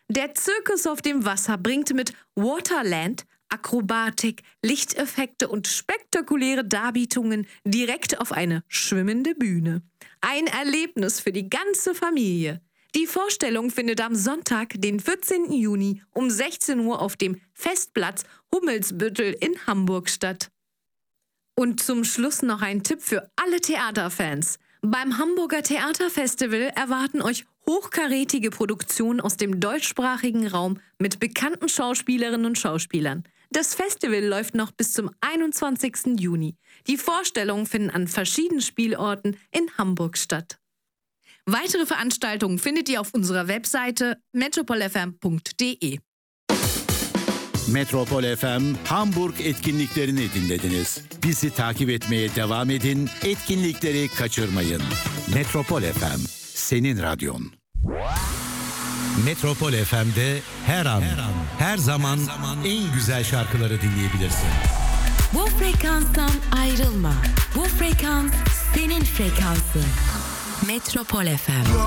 Der Zirkus auf dem Wasser bringt mit Waterland Akrobatik, Lichteffekte und spektakuläre Darbietungen direkt auf eine schwimmende Bühne. Ein Erlebnis für die ganze Familie. Die Vorstellung findet am Sonntag, den 14. Juni um 16 Uhr auf dem Festplatz Hummelsbüttel in Hamburg statt. Und zum Schluss noch ein Tipp für alle Theaterfans. Beim Hamburger Theaterfestival erwarten euch hochkarätige Produktionen aus dem deutschsprachigen Raum mit bekannten Schauspielerinnen und Schauspielern. Das Festival läuft noch bis zum 21. Juni. Die Vorstellungen finden an verschiedenen Spielorten in Hamburg statt. Weitere Veranstaltungen findet ihr auf unserer Webseite metropolfm.de. Metropol FM Hamburg etkinliklerini dinlediniz. Bizi takip etmeye devam edin, etkinlikleri kaçırmayın. Metropol FM, senin radyon. Metropol FM'de her an, her zaman en güzel şarkıları dinleyebilirsin. Bu frekanstan ayrılma. Bu frekans senin frekansın. Metropol FM.